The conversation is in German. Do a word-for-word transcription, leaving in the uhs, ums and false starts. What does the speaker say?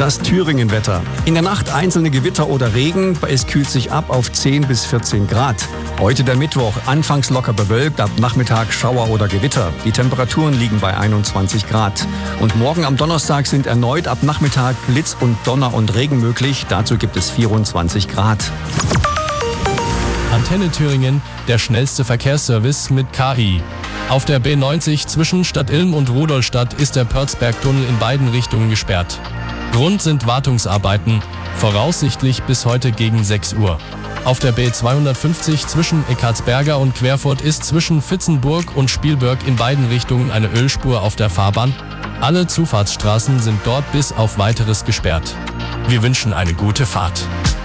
Das Thüringen-Wetter. In der Nacht einzelne Gewitter oder Regen. Es kühlt sich ab auf zehn bis vierzehn Grad. Heute der Mittwoch. Anfangs locker bewölkt, ab Nachmittag Schauer oder Gewitter. Die Temperaturen liegen bei einundzwanzig Grad. Und morgen am Donnerstag sind erneut ab Nachmittag Blitz und Donner und Regen möglich. Dazu gibt es vierundzwanzig Grad. Antenne Thüringen, der schnellste Verkehrsservice mit K I. Auf der B neunzig zwischen Stadt Ilm und Rudolstadt ist der Pörzbergtunnel in beiden Richtungen gesperrt. Grund sind Wartungsarbeiten, voraussichtlich bis heute gegen sechs Uhr. Auf der B zweihundertfünfzig zwischen Eckartsberga und Querfurt ist zwischen Vitzenburg und Spielberg in beiden Richtungen eine Ölspur auf der Fahrbahn. Alle Zufahrtsstraßen sind dort bis auf Weiteres gesperrt. Wir wünschen eine gute Fahrt.